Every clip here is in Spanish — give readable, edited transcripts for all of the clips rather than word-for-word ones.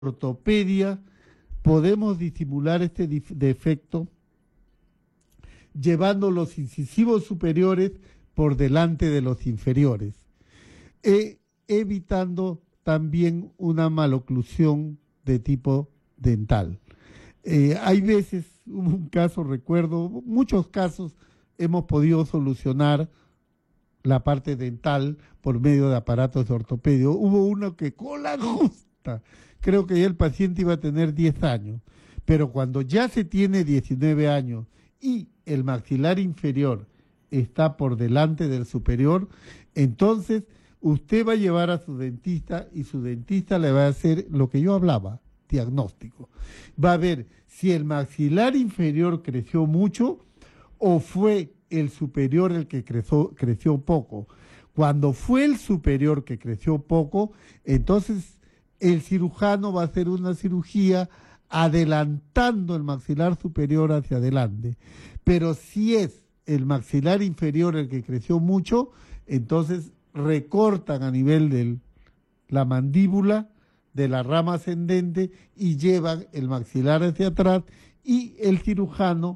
ortopedia podemos disimular este defecto llevando los incisivos superiores por delante de los inferiores, evitando también una maloclusión de tipo dental. Hay veces, hubo un caso, recuerdo, muchos casos hemos podido solucionar la parte dental por medio de aparatos de ortopedia. Hubo uno que con la justa, creo que ya el paciente iba a tener 10 años, pero cuando ya se tiene 19 años y el maxilar inferior está por delante del superior, entonces usted va a llevar a su dentista y su dentista le va a hacer lo que yo hablaba, diagnóstico. Va a ver si el maxilar inferior creció mucho o fue el superior el que creció poco. Cuando fue el superior que creció poco, entonces el cirujano va a hacer una cirugía adelantando el maxilar superior hacia adelante. Pero si es el maxilar inferior el que creció mucho, entonces recortan a nivel de la mandíbula de la rama ascendente y llevan el maxilar hacia atrás, y el cirujano,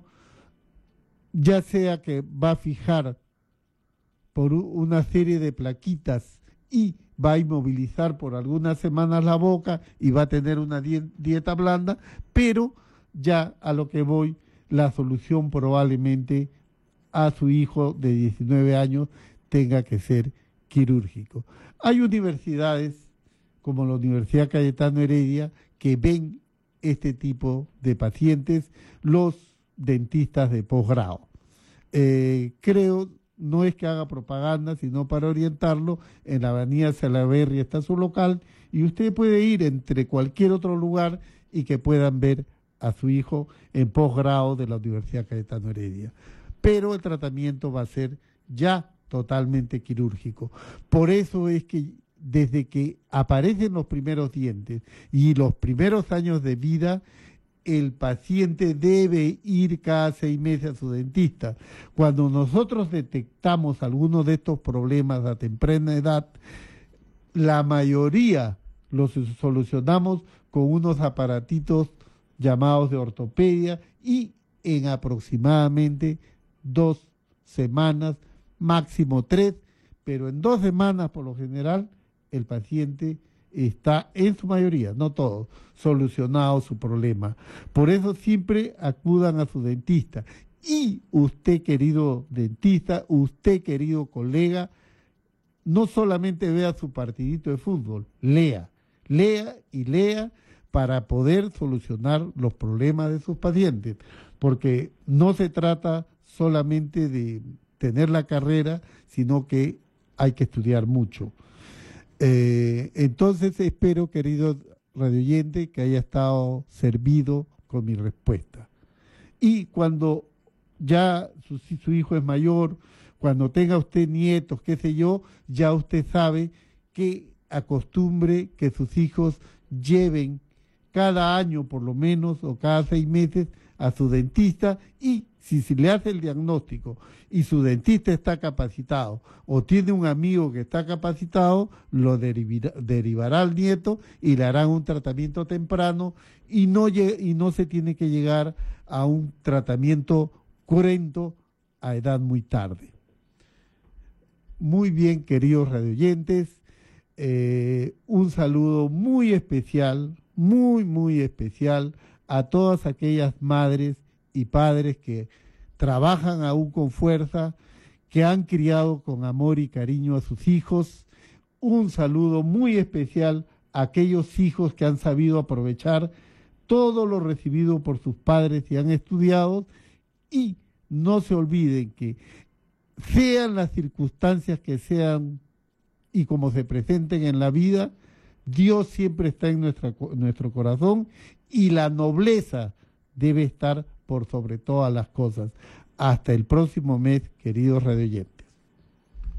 ya sea que va a fijar por una serie de plaquitas y va a inmovilizar por algunas semanas la boca y va a tener una dieta blanda, pero ya a lo que voy, la solución probablemente a su hijo de 19 años tenga que ser quirúrgico. Hay universidades como la Universidad Cayetano Heredia que ven este tipo de pacientes, los dentistas de posgrado. Creo, no es que haga propaganda, sino para orientarlo, en la avenida Salaverry está su local, y usted puede ir entre cualquier otro lugar y que puedan ver a su hijo en posgrado de la Universidad Cayetano Heredia. Pero el tratamiento va a ser ya totalmente quirúrgico. Por eso es que desde que aparecen los primeros dientes y los primeros años de vida, el paciente debe ir cada 6 meses a su dentista. Cuando nosotros detectamos algunos de estos problemas a temprana edad, la mayoría los solucionamos con unos aparatitos llamados de ortopedia, y en aproximadamente 2 semanas, máximo 3, pero en 2 semanas por lo general el paciente está, en su mayoría, no todos, solucionado su problema. Por eso siempre acudan a su dentista. Y usted, querido dentista, usted, querido colega, no solamente vea su partidito de fútbol, lea y lea para poder solucionar los problemas de sus pacientes, porque no se trata solamente de tener la carrera, sino que hay que estudiar mucho. Entonces espero, querido radioyente, que haya estado servido con mi respuesta. Y cuando ya su hijo es mayor, cuando tenga usted nietos, qué sé yo, ya usted sabe que acostumbre que sus hijos lleven cada año por lo menos o cada 6 meses a su dentista, y si se le hace el diagnóstico y su dentista está capacitado o tiene un amigo que está capacitado, lo derivará al nieto y le harán un tratamiento temprano, y no se tiene que llegar a un tratamiento cruento a edad muy tarde. Muy bien, queridos radioyentes, un saludo muy especial, muy especial a todas aquellas madres y padres que trabajan aún con fuerza, que han criado con amor y cariño a sus hijos. Un saludo muy especial a aquellos hijos que han sabido aprovechar todo lo recibido por sus padres y han estudiado, y no se olviden que sean las circunstancias que sean y como se presenten en la vida, Dios siempre está en nuestro corazón, y la nobleza debe estar por sobre todas las cosas. Hasta el próximo mes, queridos radioyentes.